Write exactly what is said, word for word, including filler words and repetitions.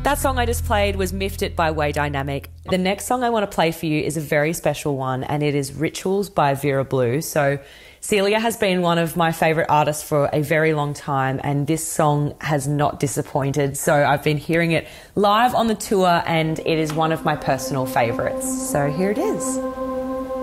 That song I just played was Miffed It by Way Dynamic. The next song I want to play for you is a very special one, and it is Rituals by Vera Blue. So Celia has been one of my favourite artists for a very long time, and this song has not disappointed. So I've been hearing it live on the tour, and it is one of my personal favourites. So here it is.